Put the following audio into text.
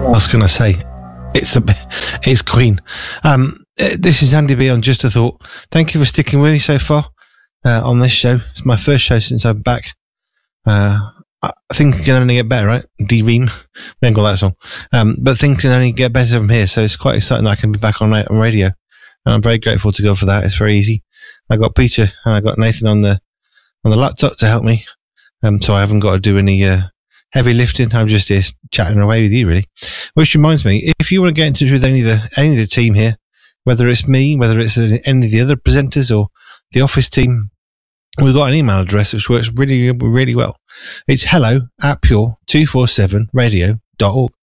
was going to say, it's Queen. This is Andy B on Just a Thought. Thank you for sticking with me so far on this show. It's my first show since I'm back. I think it can only get better, right? D-Ream. We ain't got that song. But things can only get better from here, so it's quite exciting that I can be back on radio. And I'm very grateful to God for that. It's very easy. I got Peter and I got Nathan on the laptop to help me. So I haven't got to do any heavy lifting. I'm just here chatting away with you, really. Which reminds me, if you want to get in touch with any of the team here, whether it's me, whether it's any of the other presenters or the office team, we've got an email address which works really, really well. It's hello@pure247radio.org.